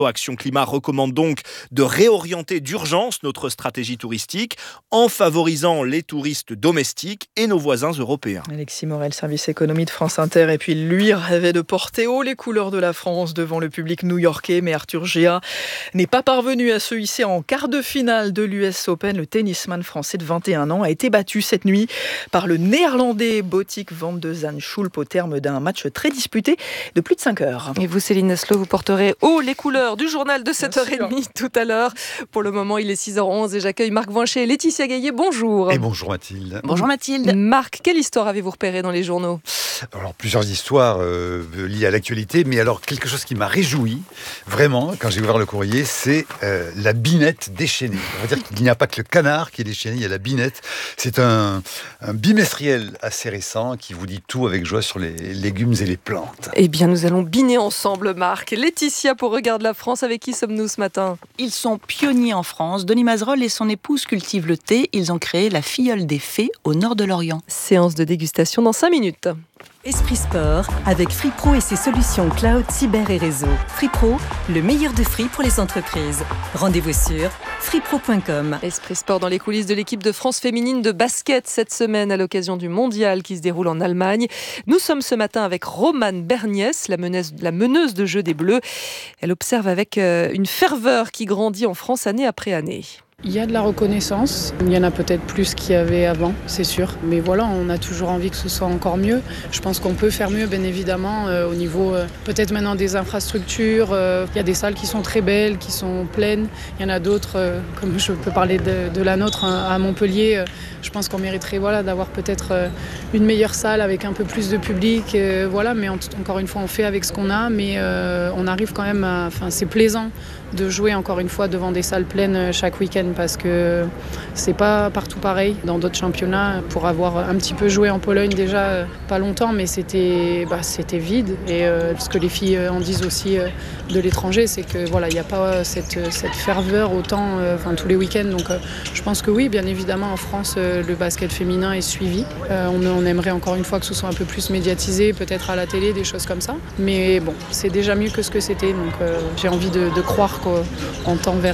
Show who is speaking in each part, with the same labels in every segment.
Speaker 1: Action Climat recommande donc de réorienter d'urgence notre stratégie touristique en favorisant les touristes domestiques et nos voisins européens.
Speaker 2: Alexis Morel, service économie de France Inter. Et puis lui rêvait de porter haut les couleurs de la France devant le public new-yorkais. Mais Arthur Gia n'est pas parvenu à se hisser en quart de finale de l'US Open. Le tennisman français de 21 ans a été battu cette nuit par le néerlandais Botic van de Zandschulp au terme d'un match très disputé de plus de 5 heures.
Speaker 3: Et vous, Céline Neslo, vous porterez haut les couleurs du journal de 7h30 tout à l'heure. Pour le moment, il est 6h11 et j'accueille Marc Voinchet et Laetitia Gaillet. Bonjour.
Speaker 4: Et bonjour Mathilde.
Speaker 3: Bonjour Mathilde. Marc, quelle histoire avez-vous repéré dans les journaux ?
Speaker 4: Alors plusieurs histoires liées à l'actualité, mais alors quelque chose qui m'a réjoui, vraiment, quand j'ai ouvert le courrier, c'est la binette déchaînée. On va dire qu'il n'y a pas que le canard qui est déchaîné, il y a la binette. C'est un bimestriel assez récent qui vous dit tout avec joie sur les légumes et les plantes.
Speaker 3: Eh bien, nous allons biner ensemble, Marc. Laetitia, pour Regarde la France, avec qui sommes-nous ce matin ?
Speaker 5: Ils sont pionniers en France. Denis Mazerolle et son épouse cultivent le thé. Ils ont créé la Filleule des Fées au nord de l'Orient.
Speaker 3: Séance de dégustation dans 5 minutes.
Speaker 6: Esprit Sport, avec Free Pro et ses solutions cloud, cyber et réseau. Free Pro, le meilleur de Free pour les entreprises. Rendez-vous sur freepro.com.
Speaker 3: Esprit Sport dans les coulisses de l'équipe de France féminine de basket cette semaine à l'occasion du mondial qui se déroule en Allemagne. Nous sommes ce matin avec Romane Berniès, la meneuse de jeu des Bleus. Elle observe avec une ferveur qui grandit en France année après année.
Speaker 7: Il y a de la reconnaissance, il y en a peut-être plus qu'il y avait avant, c'est sûr. Mais voilà, on a toujours envie que ce soit encore mieux. Je pense qu'on peut faire mieux, bien évidemment, au niveau peut-être maintenant des infrastructures. Il y a des salles qui sont très belles, qui sont pleines. Il y en a d'autres, comme je peux parler de la nôtre à Montpellier. Je pense qu'on mériterait d'avoir peut-être une meilleure salle avec un peu plus de public. Mais encore une fois, on fait avec ce qu'on a, mais on arrive quand même à... c'est plaisant de jouer encore une fois devant des salles pleines chaque week-end parce que c'est pas partout pareil dans d'autres championnats. Pour avoir un petit peu joué en Pologne déjà pas longtemps, mais c'était vide et ce que les filles en disent aussi de l'étranger, c'est que il n'y a pas cette ferveur autant tous les week-ends. Donc je pense que oui, bien évidemment en France le basket féminin est suivi. On aimerait encore une fois que ce soit un peu plus médiatisé, peut-être à la télé, des choses comme ça. Mais bon, c'est déjà mieux que ce que c'était. Donc j'ai envie de croire qu'on tend vers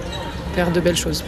Speaker 7: de belles choses.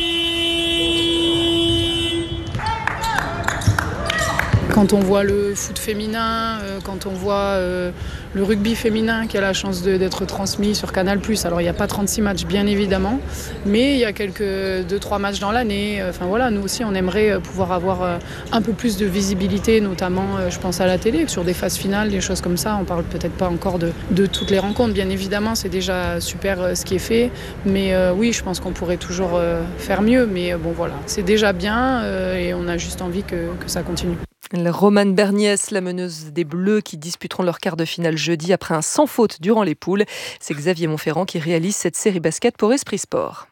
Speaker 7: Quand on voit le foot féminin, quand on voit le rugby féminin qui a la chance d'être transmis sur Canal+, alors il n'y a pas 36 matchs bien évidemment, mais il y a 2-3 matchs dans l'année. Nous aussi on aimerait pouvoir avoir un peu plus de visibilité, notamment je pense à la télé, sur des phases finales, des choses comme ça. On parle peut-être pas encore de toutes les rencontres, bien évidemment c'est déjà super ce qui est fait, mais oui je pense qu'on pourrait toujours faire mieux, mais c'est déjà bien et on a juste envie que ça continue.
Speaker 3: Romane Berniès, la meneuse des Bleus qui disputeront leur quart de finale jeudi après un sans faute durant les poules. C'est Xavier Monferrand qui réalise cette série basket pour Esprit Sport.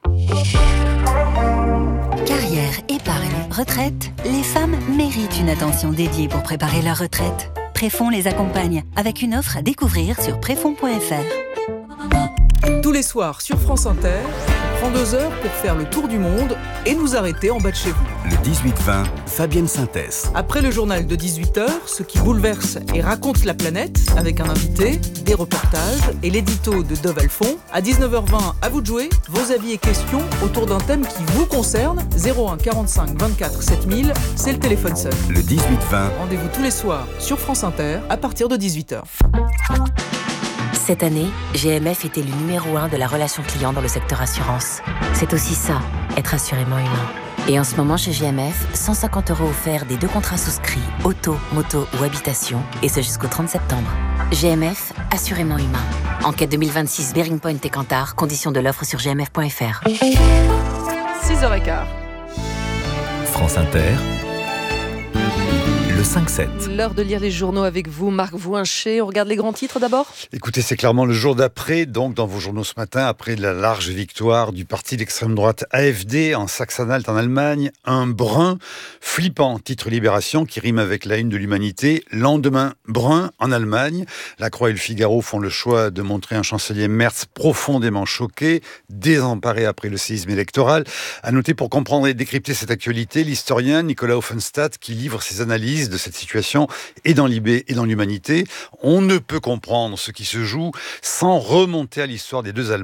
Speaker 8: Carrière, épargne, retraite, les femmes méritent une attention dédiée pour préparer leur retraite. Préfonds les accompagne avec une offre à découvrir sur préfonds.fr.
Speaker 9: Tous les soirs sur France Inter, on prend 2 heures pour faire le tour du monde et nous arrêter en bas de chez vous.
Speaker 10: Le 18-20, Fabienne Synthès.
Speaker 9: Après le journal de 18h, ce qui bouleverse et raconte la planète, avec un invité, des reportages et l'édito de Dove Alphon. À 19h20, à vous de jouer, vos avis et questions autour d'un thème qui vous concerne. 01 45 24 7000, c'est le téléphone seul.
Speaker 10: Le 18-20.
Speaker 9: Rendez-vous tous les soirs sur France Inter à partir de 18h.
Speaker 11: Cette année, GMF est élu numéro 1 de la relation client dans le secteur assurance. C'est aussi ça, être assurément humain. Et en ce moment chez GMF, 150 € offerts des 2 contrats souscrits, auto, moto ou habitation, et ce jusqu'au 30 septembre. GMF, assurément humain. Enquête 2026 Bearing Point et Kantar, conditions de l'offre sur gmf.fr.
Speaker 3: 6h15.
Speaker 10: France Inter. Le 5-7.
Speaker 3: L'heure de lire les journaux avec vous, Marc Voinchet. On regarde les grands titres d'abord ?
Speaker 4: Écoutez, c'est clairement le jour d'après, donc dans vos journaux ce matin, après la large victoire du parti d'extrême droite AfD en Saxe-Anhalt en Allemagne, un brun flippant, titre Libération, qui rime avec la une de l'Humanité. Lendemain brun en Allemagne. La Croix et le Figaro font le choix de montrer un chancelier Merz profondément choqué, désemparé après le séisme électoral. À noter pour comprendre et décrypter cette actualité, l'historien Nicolas Offenstadt qui livre ses analyses de cette situation, et dans l'IB et dans l'Humanité. On ne peut comprendre ce qui se joue sans remonter à l'histoire des deux Allemands.